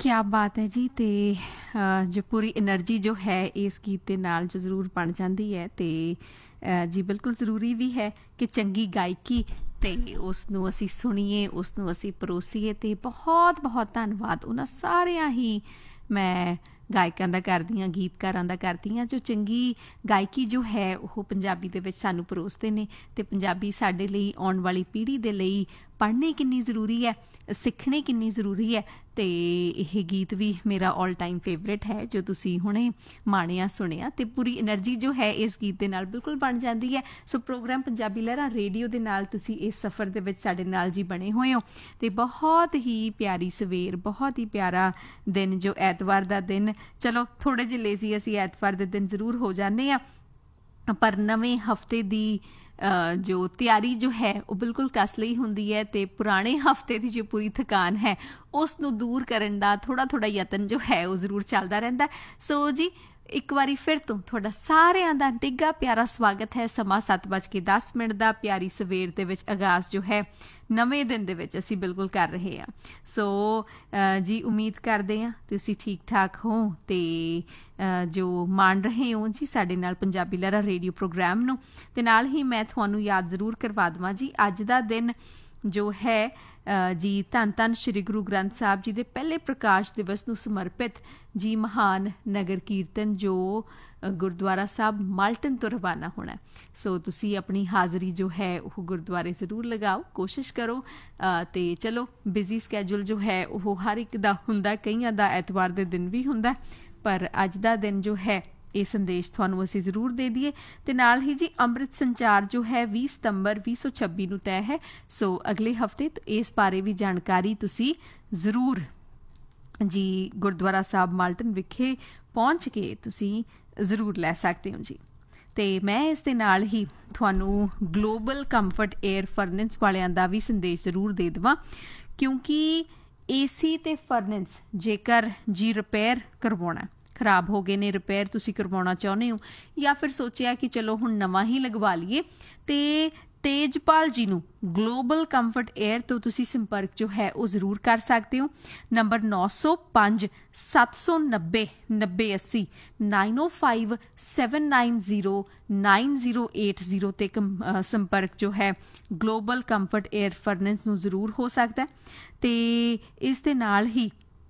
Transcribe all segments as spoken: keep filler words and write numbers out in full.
क्या बात है जी। ਤੇ ਜੋ ਪੂਰੀ એનર્ਜੀ ਜੋ ਹੈ ਇਸ ਗੀਤ ਦੇ ਨਾਲ ਜੋ ਜ਼ਰੂਰ ਬਣ ਜਾਂਦੀ ਹੈ ਤੇ ਜੀ ਬਿਲਕੁਲ ਜ਼ਰੂਰੀ ਵੀ ਹੈ ਕਿ ਚੰਗੀ ਗਾਇਕੀ ਤੇ ਉਸ ਨੂੰ ਅਸੀਂ ਸੁਣੀਏ, ਉਸ ਨੂੰ ਅਸੀਂ ਪਰੋਸੀਏ। ਤੇ ਬਹੁਤ ਬਹੁਤ ਧੰਨਵਾਦ ਉਹਨਾਂ ਸਾਰਿਆਂ ਹੀ ਮੈਂ ਗਾਇਕਾਂ ਦਾ ਕਰਦੀ ਹਾਂ, ਗੀਤਕਾਰਾਂ ਦਾ ਕਰਦੀ ਹਾਂ ਜੋ ਚੰਗੀ ਗਾਇਕੀ ਜੋ ਹੈ ਉਹ ਪੰਜਾਬੀ ਦੇ ਵਿੱਚ ਸਾਨੂੰ ਪਰੋਸਦੇ ਨੇ। ਅਤੇ ਪੰਜਾਬੀ ਸਾਡੇ ਲਈ ਆਉਣ ਵਾਲੀ ਪੀੜ੍ਹੀ ਦੇ ਲਈ ਪੜ੍ਹਨੀ ਕਿੰਨੀ ਜ਼ਰੂਰੀ ਹੈ, ਸਿੱਖਣੀ ਕਿੰਨੀ ਜ਼ਰੂਰੀ ਹੈ। ਅਤੇ ਇਹ ਗੀਤ ਵੀ ਮੇਰਾ ਆਲ ਟਾਈਮ ਫੇਵਰੇਟ ਹੈ ਜੋ ਤੁਸੀਂ ਹੁਣੇ ਮਾਣਿਆ ਸੁਣਿਆ। ਅਤੇ ਪੂਰੀ ਐਨਰਜੀ ਜੋ ਹੈ ਇਸ ਗੀਤ ਦੇ ਨਾਲ ਬਿਲਕੁਲ ਬਣ ਜਾਂਦੀ ਹੈ। ਸੋ ਪ੍ਰੋਗਰਾਮ ਪੰਜਾਬੀ ਲਹਿਰਾਂ ਰੇਡੀਓ ਦੇ ਨਾਲ ਤੁਸੀਂ ਇਸ ਸਫ਼ਰ ਦੇ ਵਿੱਚ ਸਾਡੇ ਨਾਲ ਜੀ ਬਣੇ ਹੋਏ ਹੋ। ਅਤੇ ਬਹੁਤ ਹੀ ਪਿਆਰੀ ਸਵੇਰ, ਬਹੁਤ ਹੀ ਪਿਆਰਾ ਦਿਨ ਜੋ ਐਤਵਾਰ ਦਾ ਦਿਨ। ਚਲੋ ਥੋੜ੍ਹੇ ਜਿਹੇ ਲੇਜ਼ੀ ਅਸੀਂ ਐਤਵਾਰ ਦੇ ਦਿਨ ਜ਼ਰੂਰ ਹੋ ਜਾਂਦੇ ਹਾਂ, ਪਰ ਨਵੇਂ ਹਫ਼ਤੇ ਦੀ ਜੋ ਤਿਆਰੀ ਜੋ ਹੈ ਉਹ ਬਿਲਕੁਲ ਕਸ ਲਈ ਹੁੰਦੀ ਹੈ। ਅਤੇ ਪੁਰਾਣੇ ਹਫ਼ਤੇ ਦੀ ਜੋ ਪੂਰੀ ਥਕਾਨ ਹੈ ਉਸ ਨੂੰ ਦੂਰ ਕਰਨ ਦਾ ਥੋੜ੍ਹਾ ਥੋੜ੍ਹਾ ਯਤਨ ਜੋ ਹੈ ਉਹ ਜ਼ਰੂਰ ਚੱਲਦਾ ਰਹਿੰਦਾ। ਸੋ ਜੀ ਇੱਕ ਵਾਰੀ ਫਿਰ ਤੋਂ ਤੁਹਾਡਾ ਸਾਰਿਆਂ ਦਾ ਨਿੱਘਾ ਪਿਆਰਾ ਸਵਾਗਤ ਹੈ। ਸਮਾਂ ਸੱਤ ਵੱਜ ਕੇ ਦਸ ਮਿੰਟ ਦਾ, ਪਿਆਰੀ ਸਵੇਰ ਦੇ ਵਿੱਚ ਆਗਾਜ਼ ਜੋ ਹੈ ਨਵੇਂ ਦਿਨ ਦੇ ਵਿੱਚ ਅਸੀਂ ਬਿਲਕੁਲ ਕਰ ਰਹੇ ਹਾਂ। ਸੋ ਜੀ ਉਮੀਦ ਕਰਦੇ ਹਾਂ ਤੁਸੀਂ ਠੀਕ ਠਾਕ ਹੋ ਅਤੇ ਜੋ ਮਾਣ ਰਹੇ ਹੋ ਜੀ ਸਾਡੇ ਨਾਲ ਪੰਜਾਬੀ ਲਹਿਰਾਂ ਰੇਡੀਓ ਪ੍ਰੋਗਰਾਮ ਨੂੰ। ਅਤੇ ਨਾਲ ਹੀ ਮੈਂ ਤੁਹਾਨੂੰ ਯਾਦ ਜ਼ਰੂਰ ਕਰਵਾ ਦੇਵਾਂ ਜੀ ਅੱਜ ਦਾ ਦਿਨ ਜੋ ਹੈ ਜੀ ਧੰਨ ਧੰਨ ਸ਼੍ਰੀ ਗੁਰੂ ਗ੍ਰੰਥ ਸਾਹਿਬ ਜੀ ਦੇ ਪਹਿਲੇ ਪ੍ਰਕਾਸ਼ ਦਿਵਸ ਨੂੰ ਸਮਰਪਿਤ ਜੀ ਮਹਾਨ ਨਗਰ ਕੀਰਤਨ ਜੋ ਗੁਰਦੁਆਰਾ ਸਾਹਿਬ ਮਾਲਟਨ ਤੋਂ ਰਵਾਨਾ ਹੋਣਾ। ਸੋ ਤੁਸੀਂ ਆਪਣੀ ਹਾਜ਼ਰੀ ਜੋ ਹੈ ਉਹ ਗੁਰਦੁਆਰੇ ਜ਼ਰੂਰ ਲਗਾਓ, ਕੋਸ਼ਿਸ਼ ਕਰੋ। ਅਤੇ ਚਲੋ ਬਿਜ਼ੀ ਸਕੈਜੂਲ ਜੋ ਹੈ ਉਹ ਹਰ ਇੱਕ ਦਾ ਹੁੰਦਾ, ਕਈਆਂ ਦਾ ਐਤਵਾਰ ਦੇ ਦਿਨ ਵੀ ਹੁੰਦਾ, ਪਰ ਅੱਜ ਦਾ ਦਿਨ ਜੋ ਹੈ ਇਹ ਸੰਦੇਸ਼ ਤੁਹਾਨੂੰ ਅਸੀਂ ਜ਼ਰੂਰ ਦੇ ਦਈਏ। ਅਤੇ ਨਾਲ ਹੀ ਜੀ ਅੰਮ੍ਰਿਤ ਸੰਚਾਰ ਜੋ ਹੈ ਵੀਹ ਸਤੰਬਰ ਵੀਹ ਸੌ ਛੱਬੀ ਨੂੰ ਤੈਅ ਹੈ। ਸੋ ਅਗਲੇ ਹਫ਼ਤੇ ਇਸ ਬਾਰੇ ਵੀ ਜਾਣਕਾਰੀ ਤੁਸੀਂ ਜ਼ਰੂਰ ਜੀ ਗੁਰਦੁਆਰਾ ਸਾਹਿਬ ਮਾਲਟਨ ਵਿਖੇ ਪਹੁੰਚ ਕੇ ਤੁਸੀਂ ਜ਼ਰੂਰ ਲੈ ਸਕਦੇ ਹੋ ਜੀ। ਅਤੇ ਮੈਂ ਇਸ ਦੇ ਨਾਲ ਹੀ ਤੁਹਾਨੂੰ ਗਲੋਬਲ ਕੰਫਰਟ ਏਅਰ ਫਰਨੈਂਸ ਵਾਲਿਆਂ ਦਾ ਵੀ ਸੰਦੇਸ਼ ਜ਼ਰੂਰ ਦੇ ਦੇਵਾਂ, ਕਿਉਂਕਿ ਏ ਸੀ ਅਤੇ ਫਰਨੈਂਸ ਜੇਕਰ ਜੀ ਰਿਪੇਅਰ ਕਰਵਾਉਣਾ, ਖਰਾਬ ਹੋ ਗਏ ਨੇ, ਰਿਪੇਅਰ ਤੁਸੀਂ ਕਰਵਾਉਣਾ ਚਾਹੁੰਦੇ ਹੋ ਜਾਂ ਫਿਰ ਸੋਚਿਆ ਕਿ ਚਲੋ ਹੁਣ ਨਵਾਂ ਹੀ ਲਗਵਾ ਲਈਏ, ਅਤੇ ਤੇਜਪਾਲ ਜੀ ਨੂੰ ਗਲੋਬਲ ਕੰਫਰਟ ਏਅਰ ਤੋਂ ਤੁਸੀਂ ਸੰਪਰਕ ਜੋ ਹੈ ਉਹ ਜ਼ਰੂਰ ਕਰ ਸਕਦੇ ਹੋ। ਨੰਬਰ ਨੌ ਸੌ ਪੰਜ ਸੱਤ ਸੌ ਨੱਬੇ ਨੱਬੇ ਅੱਸੀ ਨਾਈਨ ਓ five seven nine zero nine zero eight zero 'ਤੇ ਸੰਪਰਕ ਜੋ ਹੈ ਗਲੋਬਲ ਕੰਫਰਟ ਏਅਰ ਫਰਨੈਂਸ ਨੂੰ ਜ਼ਰੂਰ ਹੋ ਸਕਦਾ। ਅਤੇ ਇਸ ਦੇ ਨਾਲ ਹੀ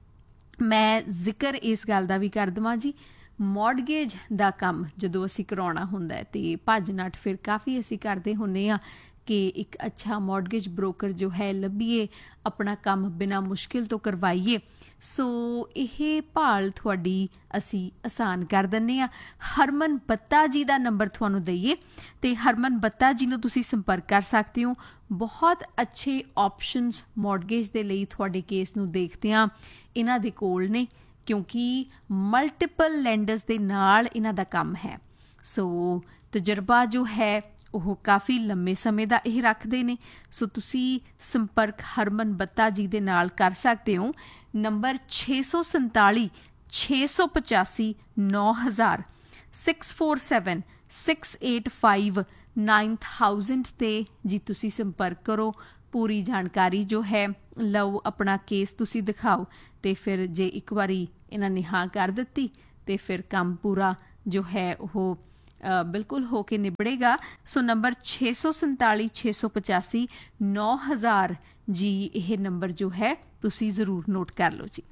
ਮੈਂ ਜ਼ਿਕਰ ਇਸ ਗੱਲ ਦਾ ਵੀ ਕਰ ਦੇਵਾਂ ਜੀ, ਮੌਡਗੇਜ ਦਾ ਕੰਮ ਜਦੋਂ ਅਸੀਂ ਕਰਾਉਣਾ ਹੁੰਦਾ ਅਤੇ ਭੱਜ ਨੱਠ ਫਿਰ ਕਾਫੀ ਅਸੀਂ ਕਰਦੇ ਹੁੰਦੇ ਹਾਂ ਕਿ ਇੱਕ ਅੱਛਾ ਮੌਡਗੇਜ ਬ੍ਰੋਕਰ ਜੋ ਹੈ ਲੱਭੀਏ, ਆਪਣਾ ਕੰਮ ਬਿਨਾਂ ਮੁਸ਼ਕਿਲ ਤੋਂ ਕਰਵਾਈਏ। ਸੋ ਇਹ ਭਾਲ ਤੁਹਾਡੀ ਅਸੀਂ ਆਸਾਨ ਕਰ ਦਿੰਦੇ ਹਾਂ। ਹਰਮਨ ਬੱਤਾ ਜੀ ਦਾ ਨੰਬਰ ਤੁਹਾਨੂੰ ਦਈਏ ਅਤੇ ਹਰਮਨ ਬੱਤਾ ਜੀ ਨੂੰ ਤੁਸੀਂ ਸੰਪਰਕ ਕਰ ਸਕਦੇ ਹੋ। ਬਹੁਤ ਅੱਛੇ ਆਪਸ਼ਨਸ ਮੌਡਗੇਜ ਦੇ ਲਈ ਤੁਹਾਡੇ ਕੇਸ ਨੂੰ ਦੇਖਦਿਆਂ ਇਹਨਾਂ ਦੇ ਕੋਲ ਨੇ, ਕਿਉਂਕਿ ਮਲਟੀਪਲ ਲੈਂਡਰਸ ਦੇ ਨਾਲ ਇਹਨਾਂ ਦਾ ਕੰਮ ਹੈ। ਸੋ ਤਜਰਬਾ ਜੋ ਹੈ ਉਹ ਕਾਫੀ ਲੰਮੇ ਸਮੇਂ ਦਾ ਇਹ ਰੱਖਦੇ ਨੇ। ਸੋ ਤੁਸੀਂ ਸੰਪਰਕ ਹਰਮਨ ਬੱਤਾ ਜੀ ਦੇ ਨਾਲ ਕਰ ਸਕਦੇ ਹੋ। ਨੰਬਰ ਛੇ ਸੌ ਸੰਤਾਲੀ ਛੇ ਸੌ ਪਚਾਸੀ ਨੌ ਹਜ਼ਾਰ six four seven six eight five nine thousand 'ਤੇ ਜੀ ਤੁਸੀਂ ਸੰਪਰਕ ਕਰੋ। ਪੂਰੀ ਜਾਣਕਾਰੀ ਜੋ ਹੈ ਲਓ, ਆਪਣਾ ਕੇਸ ਤੁਸੀਂ ਦਿਖਾਓ ਅਤੇ ਫਿਰ ਜੇ ਇੱਕ ਵਾਰੀ ਇਹਨਾਂ ਨੇ ਹਾਂ ਕਰ ਦਿੱਤੀ ਅਤੇ ਫਿਰ ਕੰਮ ਪੂਰਾ ਜੋ ਹੈ ਉਹ ਬਿਲਕੁਲ ਹੋ ਕੇ ਨਿਬੜੇਗਾ। ਸੋ ਨੰਬਰ ਛੇ ਸੌ ਸੰਤਾਲੀ ਛੇ ਸੌ ਪਚਾਸੀ ਨੌ ਹਜ਼ਾਰ ਜੀ ਇਹ ਨੰਬਰ ਜੋ ਹੈ ਤੁਸੀਂ ਜ਼ਰੂਰ ਨੋਟ ਕਰ ਲਓ ਜੀ।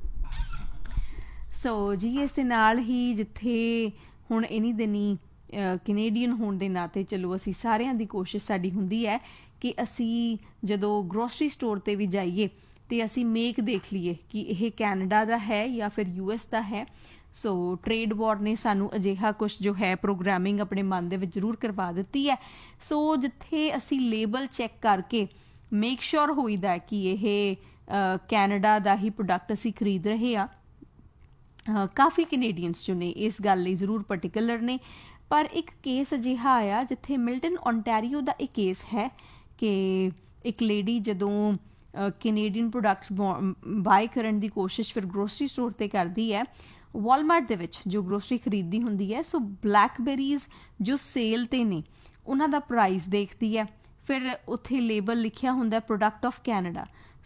ਸੋ ਜੀ ਇਸ ਦੇ ਨਾਲ ਹੀ ਜਿੱਥੇ ਹੁਣ ਇਨੀ ਦਿਨੀ ਕੈਨੇਡੀਅਨ ਹੋਣ ਦੇ ਨਾਤੇ ਚਲੋ ਅਸੀਂ ਸਾਰਿਆਂ ਦੀ ਕੋਸ਼ਿਸ਼ ਸਾਡੀ ਹੁੰਦੀ ਹੈ ਕਿ ਅਸੀਂ ਜਦੋਂ ਗਰੋਸਰੀ ਸਟੋਰ 'ਤੇ ਵੀ ਜਾਈਏ ਅਤੇ ਅਸੀਂ ਮੇਕ ਦੇਖ ਲਈਏ ਕਿ ਇਹ ਕੈਨੇਡਾ ਦਾ ਹੈ ਜਾਂ ਫਿਰ ਯੂ ਐਸ ਦਾ ਹੈ। ਸੋ ਟਰੇਡ ਵਾਰ ਨੇ ਸਾਨੂੰ ਅਜਿਹਾ ਕੁਛ ਜੋ ਹੈ ਪ੍ਰੋਗਰਾਮਿੰਗ ਆਪਣੇ ਮਨ ਦੇ ਵਿੱਚ ਜ਼ਰੂਰ ਕਰਵਾ ਦਿੱਤੀ ਹੈ। ਸੋ ਜਿੱਥੇ ਅਸੀਂ ਲੇਬਲ ਚੈੱਕ ਕਰਕੇ ਮੇਕ ਸ਼ੋਰ ਹੋਈਦਾ ਕਿ ਇਹ ਕੈਨੇਡਾ ਦਾ ਹੀ ਪ੍ਰੋਡਕਟ ਅਸੀਂ ਖਰੀਦ ਰਹੇ ਹਾਂ। ਕਾਫੀ ਕੈਨੇਡੀਅਨਸ ਜੋ ਨੇ ਇਸ ਗੱਲ ਲਈ ਜ਼ਰੂਰ ਪਰਟੀਕੂਲਰ ਨੇ, ਪਰ ਇੱਕ ਕੇਸ ਅਜਿਹਾ ਆਇਆ ਜਿੱਥੇ ਮਿਲਟਨ ਓਨਟਾਰੀਓ ਦਾ ਇਹ ਕੇਸ ਹੈ ਕਿ ਇੱਕ ਲੇਡੀ ਜਦੋਂ ਕੈਨੇਡੀਅਨ ਪ੍ਰੋਡਕਟਸ ਬਾਏ ਕਰਨ ਦੀ ਕੋਸ਼ਿਸ਼ ਫਿਰ ਗਰੋਸਰੀ ਸਟੋਰ 'ਤੇ ਕਰਦੀ ਹੈ, ਵਾਲਮਾਰਟ ਦੇ ਵਿੱਚ ਜੋ ਗਰੋਸਰੀ ਖਰੀਦਦੀ ਹੁੰਦੀ ਹੈ। ਸੋ ਬਲੈਕਬੇਰੀਜ਼ ਜੋ ਸੇਲ 'ਤੇ ਨੇ ਉਹਨਾਂ ਦਾ ਪ੍ਰਾਈਸ ਦੇਖਦੀ ਹੈ, ਫਿਰ ਉੱਥੇ ਲੇਬਲ ਲਿਖਿਆ ਹੁੰਦਾ ਪ੍ਰੋਡਕਟ ਆਫ ਕੈਨੇਡਾ।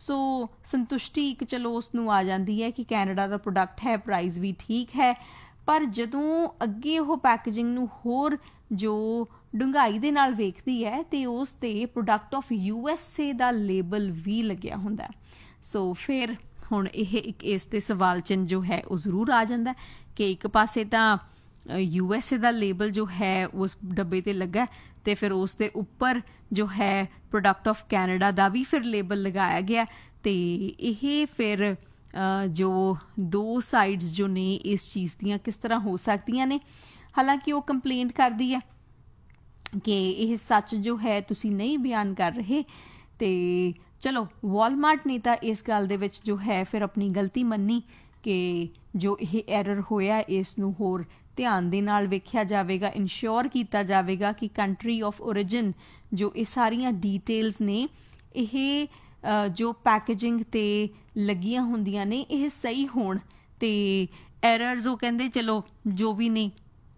ਸੋ ਸੰਤੁਸ਼ਟੀ ਇੱਕ ਚਲੋ ਉਸ ਨੂੰ ਆ ਜਾਂਦੀ ਹੈ ਕਿ ਕੈਨੇਡਾ ਦਾ ਪ੍ਰੋਡਕਟ ਹੈ, ਪ੍ਰਾਈਸ ਵੀ ਠੀਕ ਹੈ। ਪਰ ਜਦੋਂ ਅੱਗੇ ਉਹ ਪੈਕੇਜਿੰਗ ਨੂੰ ਹੋਰ ਜੋ ਡੂੰਘਾਈ ਦੇ ਨਾਲ ਵੇਖਦੀ ਹੈ ਤੇ ਉਸ 'ਤੇ product of U S A the label ਵੀ ਲੱਗਿਆ ਹੁੰਦਾ। ਸੋ ਫਿਰ ਹੁਣ ਇਹ ਇੱਕ ਇਸ 'ਤੇ ਸਵਾਲ ਚਿੰਨ੍ਹ ਜੋ ਹੈ ਉਹ ਜ਼ਰੂਰ ਆ ਜਾਂਦਾ ਕਿ ਇੱਕ ਪਾਸੇ ਤਾਂ U S A the label ਜੋ ਹੈ ਉਸ ਡੱਬੇ 'ਤੇ ਲੱਗਾ ਅਤੇ ਫਿਰ ਉਸ ਦੇ ਉੱਪਰ ਜੋ ਹੈ ਪ੍ਰੋਡਕਟ ਆਫ ਕੈਨੇਡਾ ਦਾ ਵੀ ਫਿਰ ਲੇਬਲ ਲਗਾਇਆ ਗਿਆ। ਅਤੇ ਇਹ ਫਿਰ ਜੋ ਦੋ ਸਾਈਡਸ ਜੋ ਨੇ ਇਸ ਚੀਜ਼ ਦੀਆਂ ਕਿਸ ਤਰ੍ਹਾਂ ਹੋ ਸਕਦੀਆਂ ਨੇ। ਹਾਲਾਂਕਿ ਉਹ ਕੰਪਲੇਂਟ ਕਰਦੀ ਹੈ ਕਿ ਇਹ ਸੱਚ ਜੋ ਹੈ ਤੁਸੀਂ ਨਹੀਂ ਬਿਆਨ ਕਰ ਰਹੇ। ਅਤੇ ਚਲੋ ਵਾਲਮਾਰਟ ਨੇ ਤਾਂ ਇਸ ਗੱਲ ਦੇ ਵਿੱਚ ਜੋ ਹੈ ਫਿਰ ਆਪਣੀ ਗਲਤੀ ਮੰਨੀ ਕਿ ਜੋ ਇਹ ਐਰਰ ਹੋਇਆ ਇਸ ਨੂੰ ਹੋਰ ਧਿਆਨ ਦੇ ਨਾਲ ਵੇਖਿਆ ਜਾਵੇਗਾ, ਇਨਸ਼ੋਰ ਕੀਤਾ ਜਾਵੇਗਾ ਕਿ ਕੰਟਰੀ ਆਫ ਓਰੀਜਨ ਜੋ ਇਹ ਸਾਰੀਆਂ ਡੀਟੇਲਸ ਨੇ ਇਹ ਜੋ ਪੈਕੇਜਿੰਗ 'ਤੇ ਲੱਗੀਆਂ ਹੁੰਦੀਆਂ ਨੇ ਇਹ ਸਹੀ ਹੋਣ। ਅਤੇ ਐਰਰਸ ਉਹ ਕਹਿੰਦੇ ਚਲੋ ਜੋ ਵੀ ਨੇ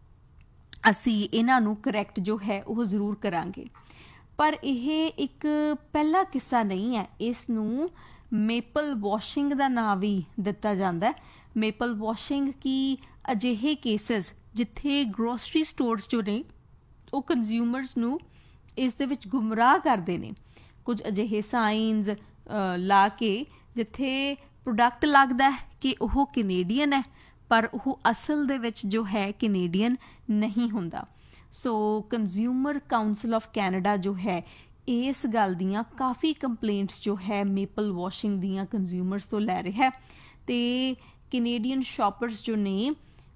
ਅਸੀਂ ਇਹਨਾਂ ਨੂੰ ਕਰੈਕਟ ਜੋ ਹੈ ਉਹ ਜ਼ਰੂਰ ਕਰਾਂਗੇ। ਪਰ ਇਹ ਇੱਕ ਪਹਿਲਾ ਕਿੱਸਾ ਨਹੀਂ ਹੈ, ਇਸ ਨੂੰ ਮੇਪਲ ਵਾਸ਼ਿੰਗ ਦਾ ਨਾਂ ਵੀ ਦਿੱਤਾ ਜਾਂਦਾ। ਮੇਪਲ ਵਾਸ਼ਿੰਗ ਕੀ ਅਜਿਹੇ ਕੇਸਿਸ ਜਿੱਥੇ ਗਰੋਸਰੀ ਸਟੋਰਸ ਜੋ ਨੇ ਉਹ ਕੰਜ਼ਿਊਮਰਸ ਨੂੰ ਇਸ ਦੇ ਵਿੱਚ ਗੁੰਮਰਾਹ ਕਰਦੇ ਨੇ। ਕੁਝ ਅਜਿਹੇ ਸਾਈਨਸ ਲਾ ਕੇ ਜਿੱਥੇ ਪ੍ਰੋਡਕਟ ਲੱਗਦਾ ਕਿ ਉਹ ਕੈਨੇਡੀਅਨ ਹੈ ਪਰ ਉਹ ਅਸਲ ਦੇ ਵਿੱਚ ਜੋ ਹੈ ਕੈਨੇਡੀਅਨ ਨਹੀਂ ਹੁੰਦਾ। ਸੋ ਕੰਜ਼ਿਊਮਰ ਕਾਊਂਸਲ ਆਫ ਕੈਨੇਡਾ ਜੋ ਹੈ ਇਸ ਗੱਲ ਦੀਆਂ ਕਾਫੀ ਕੰਪਲੇਂਟਸ ਜੋ ਹੈ ਮੇਪਲ ਵਾਸ਼ਿੰਗ ਦੀਆਂ ਕੰਜ਼ਿਊਮਰਸ ਤੋਂ ਲੈ ਰਿਹਾ। ਅਤੇ ਕੈਨੇਡੀਅਨ ਸ਼ੋਪਰਸ ਜੋ ਨੇ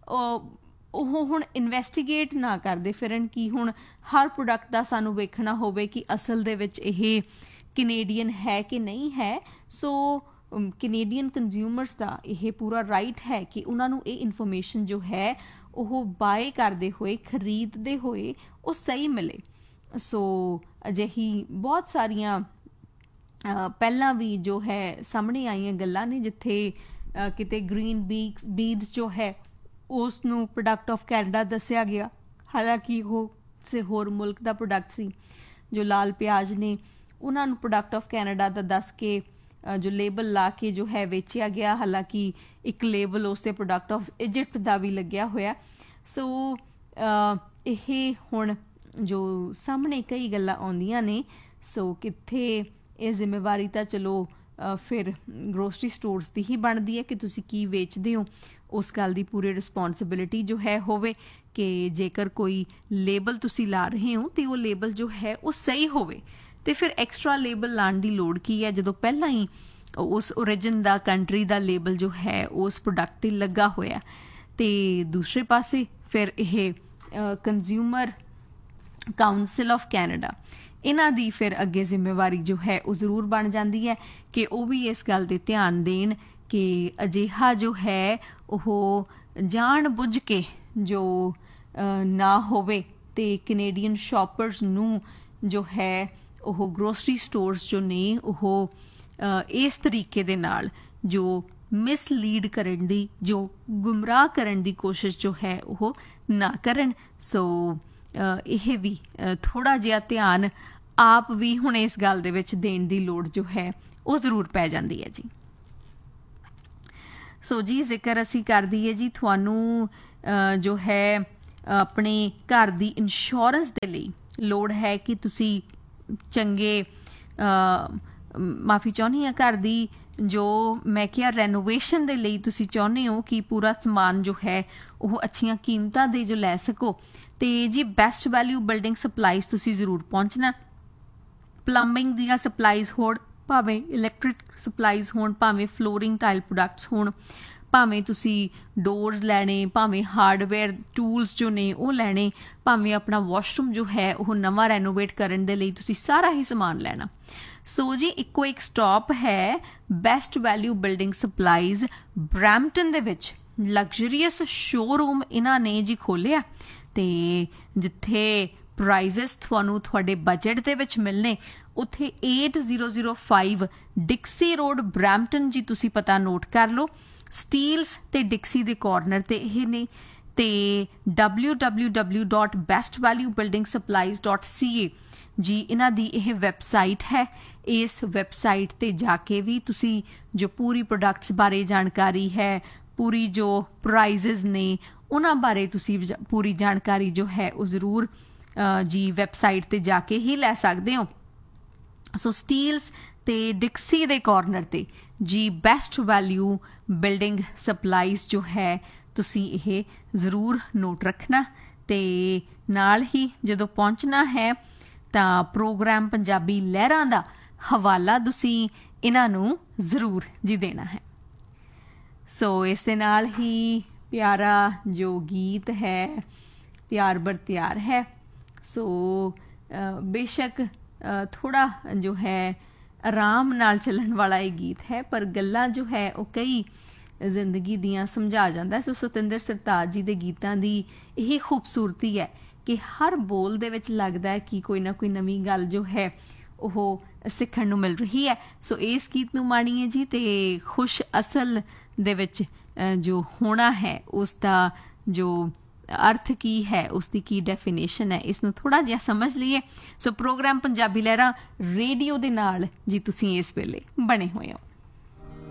ਉਹ ਹੁਣ ਇਨਵੈਸਟੀਗੇਟ ਨਾ ਕਰਦੇ ਫਿਰਨ ਕਿ ਹੁਣ ਹਰ ਪ੍ਰੋਡਕਟ ਦਾ ਸਾਨੂੰ ਵੇਖਣਾ ਹੋਵੇ ਕਿ ਅਸਲ ਦੇ ਵਿੱਚ ਇਹ ਕੈਨੇਡੀਅਨ ਹੈ ਕਿ ਨਹੀਂ ਹੈ। ਸੋ ਕੈਨੇਡੀਅਨ ਕੰਜ਼ਿਊਮਰਸ ਦਾ ਇਹ ਪੂਰਾ ਰਾਈਟ ਹੈ ਕਿ ਉਹਨਾਂ ਨੂੰ ਇਹ ਇਨਫੋਰਮੇਸ਼ਨ ਜੋ ਹੈ ਉਹ ਬਾਏ ਕਰਦੇ ਹੋਏ, ਖਰੀਦਦੇ ਹੋਏ ਉਹ ਸਹੀ ਮਿਲੇ। ਸੋ ਅਜਿਹੀ ਬਹੁਤ ਸਾਰੀਆਂ ਪਹਿਲਾਂ ਵੀ ਜੋ ਹੈ ਸਾਹਮਣੇ ਆਈਆਂ ਗੱਲਾਂ ਨੇ ਜਿੱਥੇ ਕਿਤੇ ਗ੍ਰੀਨ ਬੀਕਸ ਬੀਡਸ ਜੋ ਹੈ ਉਸ ਨੂੰ ਪ੍ਰੋਡਕਟ ਆਫ ਕੈਨੇਡਾ ਦੱਸਿਆ ਗਿਆ, ਹਾਲਾਂਕਿ ਉਹ ਕਿਸੇ ਹੋਰ ਮੁਲਕ ਦਾ ਪ੍ਰੋਡਕਟ ਸੀ। ਜੋ ਲਾਲ ਪਿਆਜ਼ ਨੇ ਉਹਨਾਂ ਨੂੰ ਪ੍ਰੋਡਕਟ ਆਫ ਕੈਨੇਡਾ ਦਾ ਦੱਸ ਕੇ ਜੋ ਲੇਬਲ ਲਾ ਕੇ ਜੋ ਹੈ ਵੇਚਿਆ ਗਿਆ, ਹਾਲਾਂਕਿ ਇੱਕ ਲੇਬਲ ਉਸ 'ਤੇ ਪ੍ਰੋਡਕਟ ਆਫ ਇਜਿਪਟ ਦਾ ਵੀ ਲੱਗਿਆ ਹੋਇਆ। ਸੋ ਇਹ ਹੁਣ ਜੋ ਸਾਹਮਣੇ ਕਈ ਗੱਲਾਂ ਆਉਂਦੀਆਂ ਨੇ। ਸੋ ਕਿੱਥੇ ਇਹ ਜ਼ਿੰਮੇਵਾਰੀ ਤਾਂ ਚਲੋ ਫਿਰ ਗਰੋਸਰੀ ਸਟੋਰਸ ਦੀ ਹੀ ਬਣਦੀ ਹੈ ਕਿ ਤੁਸੀਂ ਕੀ ਵੇਚਦੇ ਹੋ, ਉਸ ਗੱਲ ਦੀ ਪੂਰੀ ਰਿਸਪੋਂਸਿਬਿਲਿਟੀ ਜੋ ਹੈ ਹੋਵੇ ਕਿ ਜੇਕਰ ਕੋਈ ਲੇਬਲ ਤੁਸੀਂ ਲਾ ਰਹੇ ਹੋ ਅਤੇ ਉਹ ਲੇਬਲ ਜੋ ਹੈ ਉਹ ਸਹੀ ਹੋਵੇ। ਅਤੇ ਫਿਰ ਐਕਸਟਰਾ ਲੇਬਲ ਲਾਉਣ ਦੀ ਲੋੜ ਕੀ ਹੈ ਜਦੋਂ ਪਹਿਲਾਂ ਹੀ ਉਸ ਓਰੀਜਨ ਦਾ ਕੰਟਰੀ ਦਾ ਲੇਬਲ ਜੋ ਹੈ ਉਸ ਪ੍ਰੋਡਕਟ 'ਤੇ ਲੱਗਾ ਹੋਇਆ। ਅਤੇ ਦੂਸਰੇ ਪਾਸੇ ਫਿਰ ਇਹ ਕੰਜ਼ਿਊਮਰ ਕਾਊਂਸਲ ਆਫ ਕੈਨੇਡਾ ਇਹਨਾਂ ਦੀ ਫਿਰ ਅੱਗੇ ਜ਼ਿੰਮੇਵਾਰੀ ਜੋ ਹੈ ਉਹ ਜ਼ਰੂਰ ਬਣ ਜਾਂਦੀ ਹੈ ਕਿ ਉਹ ਵੀ ਇਸ ਗੱਲ 'ਤੇ ਧਿਆਨ ਦੇਣ ਕਿ ਅਜਿਹਾ ਜੋ ਹੈ ਉਹ ਜਾਣ ਬੁੱਝ ਕੇ ਜੋ ਨਾ ਹੋਵੇ ਅਤੇ ਕੈਨੇਡੀਅਨ ਸ਼ੋਪਰਸ ਨੂੰ ਜੋ ਹੈ ਉਹ ਗਰੋਸਰੀ ਸਟੋਰਸ ਜੋ ਨੇ ਉਹ ਇਸ ਤਰੀਕੇ ਦੇ ਨਾਲ ਜੋ ਮਿਸਲੀਡ ਕਰਨ ਦੀ, ਜੋ ਗੁੰਮਰਾਹ ਕਰਨ ਦੀ ਕੋਸ਼ਿਸ਼ ਜੋ ਹੈ ਉਹ ਨਾ ਕਰਨ। ਸੋ ਇਹ ਵੀ ਥੋੜ੍ਹਾ ਜਿਹਾ ਧਿਆਨ ਆਪ ਵੀ ਹੁਣ ਇਸ ਗੱਲ ਦੇ ਵਿੱਚ ਦੇਣ ਦੀ ਲੋੜ ਜੋ ਹੈ ਉਹ ਜ਼ਰੂਰ ਪੈ ਜਾਂਦੀ ਹੈ ਜੀ। ਸੋ ਜੀ ਜ਼ਿਕਰ ਅਸੀਂ ਕਰ ਦਈਏ ਜੀ ਤੁਹਾਨੂੰ ਜੋ ਹੈ ਆਪਣੇ ਘਰ ਦੀ ਇੰਸ਼ੋਰੈਂਸ ਦੇ ਲਈ ਲੋੜ ਹੈ ਕਿ ਤੁਸੀਂ ਚੰਗੇ ਮਾਫੀ ਚਾਹੁੰਦੀ ਹਾਂ ਘਰ ਦੀ ਜੋ ਮੈਂ ਕਿਹਾ ਰੈਨੋਵੇਸ਼ਨ ਦੇ ਲਈ ਤੁਸੀਂ ਚਾਹੁੰਦੇ ਹੋ ਕਿ ਪੂਰਾ ਸਮਾਨ ਜੋ ਹੈ ਉਹ ਅੱਛੀਆਂ ਕੀਮਤਾਂ ਦੇ ਜੋ ਲੈ ਸਕੋ। ਅਤੇ ਜੀ ਬੈਸਟ ਵੈਲਿਊ ਬਿਲਡਿੰਗ ਸਪਲਾਈਜ਼ ਤੁਸੀਂ ਜ਼ਰੂਰ ਪਹੁੰਚਣਾ। ਪਲੰਬਿੰਗ ਦੀਆਂ ਸਪਲਾਈਜ਼ ਹੋਣ, ਭਾਵੇਂ ਇਲੈਕਟ੍ਰਿਕ ਸਪਲਾਈਜ਼ ਹੋਣ, ਭਾਵੇਂ ਫਲੋਰਿੰਗ ਟਾਈਲ ਪ੍ਰੋਡਕਟਸ ਹੋਣ, ਭਾਵੇਂ ਤੁਸੀਂ ਡੋਰਸ ਲੈਣੇ, ਭਾਵੇਂ ਹਾਰਡਵੇਅਰ ਟੂਲਸ ਜੋ ਨੇ ਉਹ ਲੈਣੇ, ਭਾਵੇਂ ਆਪਣਾ ਵਾਸ਼ਰੂਮ ਜੋ ਹੈ ਉਹ ਨਵਾਂ ਰੈਨੋਵੇਟ ਕਰਨ ਦੇ ਲਈ ਤੁਸੀਂ ਸਾਰਾ ਹੀ ਸਮਾਨ ਲੈਣਾ। ਸੋ ਜੀ ਇੱਕੋ ਇੱਕ ਸਟਾਪ ਹੈ best value building supplies Brampton ਦੇ ਵਿੱਚ। ਲਗਜ਼ਰੀਅਸ ਸ਼ੋਰੂਮ ਇਹਨਾਂ ਨੇ ਜੀ ਖੋਲ੍ਹਿਆ ਅਤੇ ਜਿੱਥੇ ਪ੍ਰਾਈਜ਼ਸ ਤੁਹਾਨੂੰ ਤੁਹਾਡੇ ਬਜਟ ਦੇ ਵਿੱਚ ਮਿਲਣੇ ਉੱਥੇ eight zero zero five ਡਿਕਸੀ road Brampton ਜੀ ਤੁਸੀਂ ਪਤਾ ਨੋਟ ਕਰ ਲਓ। ਸਟੀਲਸ ਅਤੇ ਡਿਕਸੀ ਦੇ ਕਾਰਨਰ 'ਤੇ ਇਹ ਨੇ ਅਤੇ W W W dot best value building supplies dot ਸੀ ਏ ਜੀ ਇਹਨਾਂ ਦੀ ਇਹ ਵੈਬਸਾਈਟ ਹੈ। ਇਸ ਵੈਬਸਾਈਟ 'ਤੇ ਜਾ ਕੇ ਵੀ ਤੁਸੀਂ ਜੋ ਪੂਰੀ ਪ੍ਰੋਡਕਟਸ ਬਾਰੇ ਜਾਣਕਾਰੀ ਹੈ, ਪੂਰੀ ਜੋ ਪ੍ਰਾਈਜ਼ਸ ਨੇ ਉਹਨਾਂ ਬਾਰੇ ਤੁਸੀਂ ਪੂਰੀ ਜਾਣਕਾਰੀ ਜੋ ਹੈ ਉਹ ਜ਼ਰੂਰ ਜੀ ਵੈਬਸਾਈਟ 'ਤੇ ਜਾ ਕੇ ਹੀ ਲੈ ਸਕਦੇ ਹੋ। ਸੋ ਸਟੀਲਸ ਤੇ ਡਿਕਸੀ ਦੇ ਕਾਰਨਰ 'ਤੇ ਜੀ ਬੈਸਟ ਵੈਲਿਊ ਬਿਲਡਿੰਗ ਸਪਲਾਈਜ਼ ਜੋ ਹੈ ਤੁਸੀਂ ਇਹ ਜ਼ਰੂਰ ਨੋਟ ਰੱਖਣਾ। ਅਤੇ ਨਾਲ ਹੀ ਜਦੋਂ ਪਹੁੰਚਣਾ ਹੈ ਤਾਂ ਪ੍ਰੋਗਰਾਮ ਪੰਜਾਬੀ ਲਹਿਰਾਂ ਦਾ ਹਵਾਲਾ ਤੁਸੀਂ ਇਹਨਾਂ ਨੂੰ ਜ਼ਰੂਰ ਜੀ ਦੇਣਾ ਹੈ। ਸੋ ਇਸ ਦੇ ਨਾਲ ਹੀ ਪਿਆਰਾ ਜੋ ਗੀਤ ਹੈ ਤਿਆਰ ਬਰ ਤਿਆਰ ਹੈ। ਸੋ ਬੇਸ਼ੱਕ ਥੋੜ੍ਹਾ ਜੋ ਹੈ ਆਰਾਮ ਨਾਲ ਚੱਲਣ ਵਾਲਾ ਇਹ ਗੀਤ ਹੈ, ਪਰ ਗੱਲਾਂ ਜੋ ਹੈ ਉਹ ਕਈ ਜ਼ਿੰਦਗੀ ਦੀਆਂ ਸਮਝਾ ਜਾਂਦਾ। ਸੋ ਸਤਿੰਦਰ ਸਰਤਾਜ ਜੀ ਦੇ ਗੀਤਾਂ ਦੀ ਇਹ ਖੂਬਸੂਰਤੀ ਹੈ ਕਿ ਹਰ ਬੋਲ ਦੇ ਵਿੱਚ ਲੱਗਦਾ ਹੈ ਕਿ ਕੋਈ ਨਾ ਕੋਈ ਨਵੀਂ ਗੱਲ ਜੋ ਹੈ ਉਹ ਸਿੱਖਣ ਨੂੰ ਮਿਲ ਰਹੀ ਹੈ। ਸੋ ਇਸ ਗੀਤ ਨੂੰ ਮਾਣੀਏ ਜੀ, ਅਤੇ ਖੁਸ਼ ਅਸਲ ਦੇ ਵਿੱਚ ਜੋ ਹੋਣਾ ਹੈ ਉਸ ਦਾ ਜੋ ਅਰਥ ਕੀ ਹੈ, ਉਸ ਦੀ ਕੀ ਡੈਫੀਨੇਸ਼ਨ ਹੈ, ਇਸ ਨੂੰ ਥੋੜ੍ਹਾ ਜਿਹਾ ਸਮਝ ਲਈਏ। ਸੋ ਪ੍ਰੋਗਰਾਮ ਪੰਜਾਬੀ ਲਹਿਰਾਂ ਰੇਡੀਓ ਦੇ ਨਾਲ ਜੀ ਤੁਸੀਂ ਇਸ ਵੇਲੇ ਬਣੇ ਹੋਏ ਹੋ।